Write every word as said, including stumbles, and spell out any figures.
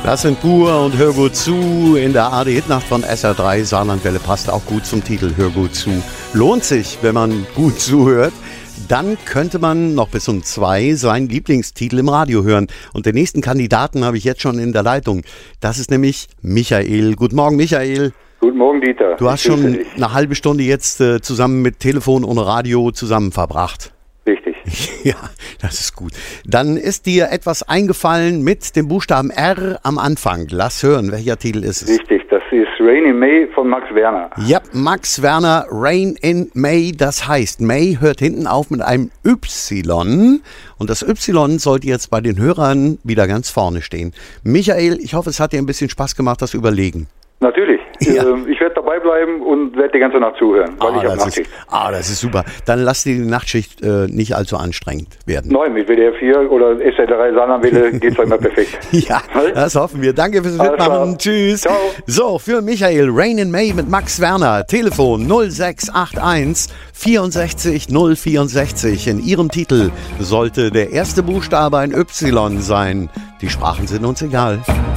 Das sind Pur und Hör gut zu in der A R D-Hitnacht von S R drei. Saarlandwelle passt auch gut zum Titel Hör gut zu. Lohnt sich, wenn man gut zuhört. Dann könnte man noch bis um zwei seinen Lieblingstitel im Radio hören. Und den nächsten Kandidaten habe ich jetzt schon in der Leitung. Das ist nämlich Michael. Guten Morgen, Michael. Guten Morgen, Dieter. Du hast schon eine halbe Stunde jetzt äh, zusammen mit Telefon und Radio zusammen verbracht. Richtig. Ja, das ist gut. Dann ist dir etwas eingefallen mit dem Buchstaben R am Anfang. Lass hören, welcher Titel ist es? Richtig, das ist Rain in May von Max Werner. Ja, Max Werner, Rain in May. Das heißt, May hört hinten auf mit einem Y. Und das Y sollte jetzt bei den Hörern wieder ganz vorne stehen. Michael, ich hoffe, es hat dir ein bisschen Spaß gemacht, das Überlegen. Natürlich. Ja. Ich werde dabei bleiben und werde die ganze Nacht zuhören, weil Ah, ich habe das Nachtschicht. ist, ah, das ist super. Dann lass dir die Nachtschicht äh, nicht allzu anstrengend werden. Nein, mit W D R vier oder S R drei Saarlandwelle geht es immer perfekt. Ja, das hoffen wir. Danke fürs Alles Mitmachen. klar. Tschüss. Ciao. So, für Michael, Rain in May mit Max Werner. Telefon null sechs acht eins vierundsechzig null vierundsechzig. In Ihrem Titel sollte der erste Buchstabe ein Y sein. Die Sprachen sind uns egal.